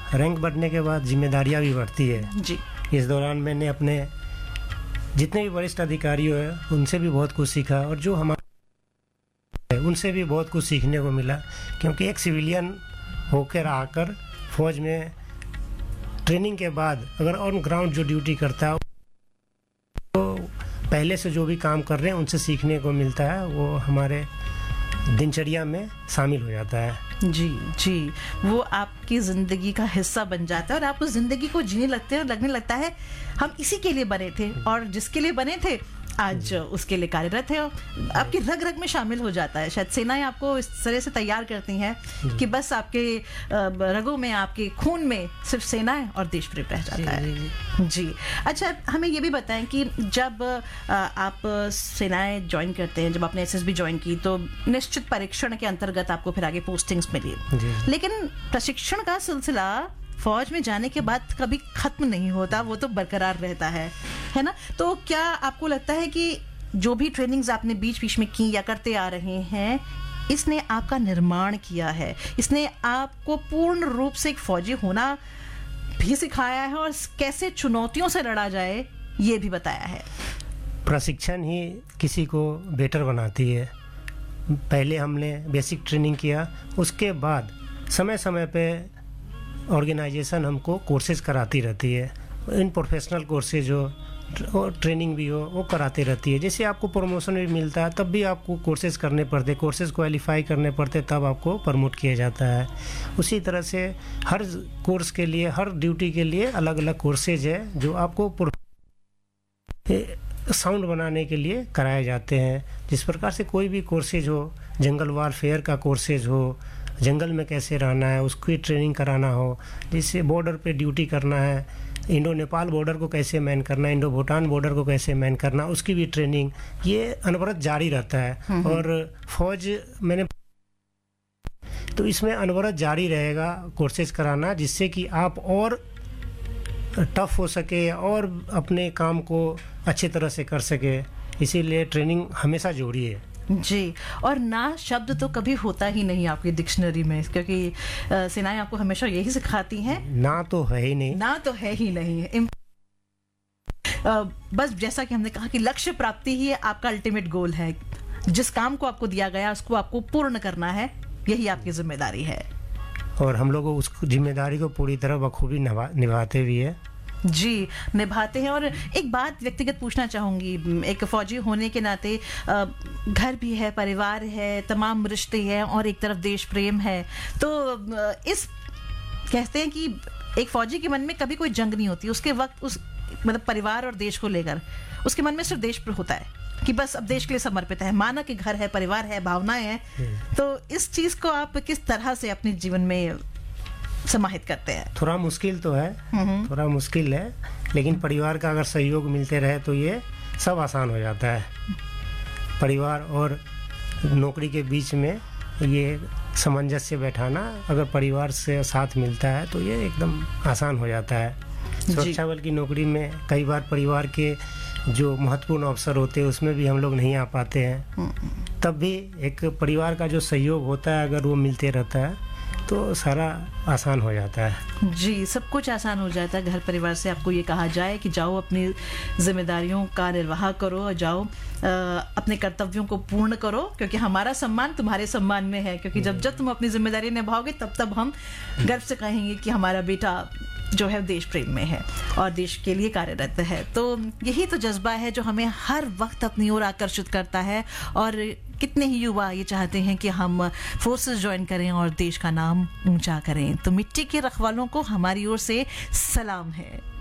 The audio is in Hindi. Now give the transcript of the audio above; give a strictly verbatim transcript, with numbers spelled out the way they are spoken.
रैंक बढ़ने के बाद जिम्मेदारियां भी बढ़ती है जी। इस दौरान मैंने अपने जितने भी वरिष्ठ अधिकारी हैं उनसे भी बहुत कुछ सीखा और जो हमारे उनसे भी बहुत कुछ सीखने को मिला, क्योंकि एक सिविलियन होकर आकर फौज में ट्रेनिंग के बाद अगर ऑन ग्राउंड जो ड्यूटी करता है तो पहले से जो भी काम कर रहे हैं उनसे सीखने को मिलता है, वो हमारे दिनचर्या में शामिल हो जाता है। जी जी, वो आपकी ज़िंदगी का हिस्सा बन जाता है और आप उस ज़िंदगी को जीने लगते हैं और लगने लगता है हम इसी के लिए बने थे और जिसके लिए बने थे आज उसके लिए कार्यरत है, आपकी रग रग में शामिल हो जाता है। शायद सेनाएं आपको इस तरह से तैयार करती हैं कि बस आपके रगों में, आपके खून में सिर्फ सेनाएं और देश प्रेम रह जाता है। जी, जी। अच्छा, हमें ये भी बताएं कि जब आप सेनाएं ज्वाइन करते हैं, जब आपने एसएसबी ज्वाइन की तो निश्चित परीक्षण के अंतर्गत आपको फिर आगे पोस्टिंग्स मिली, लेकिन प्रशिक्षण का सिलसिला फौज में जाने के बाद कभी खत्म नहीं होता, वो तो बरकरार रहता है, है ना? तो क्या आपको लगता है कि जो भी ट्रेनिंग्स आपने बीच बीच में की या करते आ रहे हैं, इसने आपका निर्माण किया है, इसने आपको पूर्ण रूप से एक फौजी होना भी सिखाया है और कैसे चुनौतियों से लड़ा जाए ये भी बताया है? प्रशिक्षण ही किसी को बेटर बनाती है। पहले हमने बेसिक ट्रेनिंग किया, उसके बाद समय समय पे ऑर्गेनाइजेशन हमको कोर्सेज कराती रहती है, इन प्रोफेशनल कोर्सेज हो, ट्रेनिंग भी हो, वो कराती रहती है। जैसे आपको प्रमोशन भी मिलता है तब भी आपको कोर्सेज करने पड़ते, कोर्सेज क्वालिफाई करने पड़ते, तब आपको प्रमोट किया जाता है। उसी तरह से हर कोर्स के लिए, हर ड्यूटी के लिए अलग अलग कोर्सेज है जो आपको साउंड बनाने के लिए कराए जाते हैं। जिस प्रकार से कोई भी कोर्सेज हो, जंगल वारफेयर का कोर्सेज हो, जंगल में कैसे रहना है उसकी ट्रेनिंग कराना हो, जिससे बॉर्डर पे ड्यूटी करना है, इंडो नेपाल बॉर्डर को कैसे मैन करना है, इंडो भूटान बॉर्डर को कैसे मैन करना, उसकी भी ट्रेनिंग, ये अनवरत जारी रहता है। और फौज मैंने तो इसमें अनवरत जारी रहेगा कोर्सेज कराना, जिससे कि आप और टफ हो सके और अपने काम को अच्छी तरह से कर सके, इसीलिए ट्रेनिंग हमेशा जरूरी है। जी, और ना शब्द तो कभी होता ही नहीं आपकी डिक्शनरी में, क्योंकि सेनाएं आपको हमेशा यही सिखाती हैं, ना तो है ही नहीं, ना तो है ही नहीं है। बस जैसा कि हमने कहा कि लक्ष्य प्राप्ति ही आपका अल्टीमेट गोल है, जिस काम को आपको दिया गया उसको आपको पूर्ण करना है, यही आपकी जिम्मेदारी है और हम लोग उस जिम्मेदारी को पूरी तरह बखूबी निभाते भी है। जी, निभाते हैं। और एक बात व्यक्तिगत पूछना चाहूँगी, एक फौजी होने के नाते घर भी है, परिवार है, तमाम रिश्ते हैं और एक तरफ देश प्रेम है, तो इस कहते हैं कि एक फौजी के मन में कभी कोई जंग नहीं होती, उसके वक्त उस मतलब परिवार और देश को लेकर उसके मन में सिर्फ देश प्रेम होता है कि बस अब देश के लिए समर्पित है, माना कि घर है, परिवार है, भावनाएं हैं। तो इस चीज को आप किस तरह से अपने जीवन में समाहित करते हैं? थोड़ा मुश्किल तो है, थोड़ा मुश्किल है, लेकिन परिवार का अगर सहयोग मिलते रहे तो ये सब आसान हो जाता है। परिवार और नौकरी के बीच में ये सामंजस्य बैठाना अगर परिवार से साथ मिलता है तो ये एकदम आसान हो जाता है। सुरक्षा बल की नौकरी में कई बार परिवार के जो महत्वपूर्ण अवसर होते हैं उसमें भी हम लोग नहीं आ पाते हैं, तब भी एक परिवार का जो सहयोग होता है अगर वो मिलते रहता है तो सारा आसान हो जाता है। जी, सब कुछ आसान हो जाता है। घर परिवार से आपको ये कहा जाए कि जाओ अपनी जिम्मेदारियों का निर्वाह करो और जाओ आ, अपने कर्तव्यों को पूर्ण करो, क्योंकि हमारा सम्मान तुम्हारे सम्मान में है, क्योंकि जब जब तुम अपनी जिम्मेदारी निभाओगे तब तब हम गर्व से कहेंगे कि हमारा बेटा जो है देश प्रेम में है और देश के लिए कार्यरत है। तो यही तो जज्बा है जो हमें हर वक्त अपनी ओर आकर्षित करता है और कितने ही युवा ये चाहते हैं कि हम फोर्सेस ज्वाइन करें और देश का नाम ऊंचा करें। तो मिट्टी के रखवालों को हमारी ओर से सलाम है।